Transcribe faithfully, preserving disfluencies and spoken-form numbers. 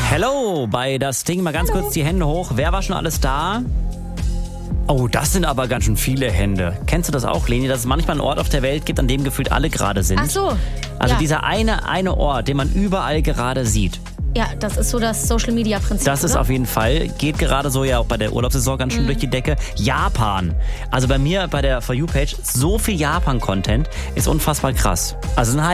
Hello, bei das Ding mal ganz kurz die Hände hoch. Wer war schon alles da? Oh, das sind aber ganz schön viele Hände. Kennst du das auch, Leni, dass es manchmal einen Ort auf der Welt gibt, an dem gefühlt alle gerade sind? Ach so. Also ja. dieser eine, eine Ort, den man überall gerade sieht. Ja, das ist so das Social-Media-Prinzip, Das ist oder? auf jeden Fall, geht gerade so ja auch bei der Urlaubssaison ganz schön Mhm. durch die Decke. Japan. Also bei mir bei der For You-Page so viel Japan-Content ist unfassbar krass. Also ein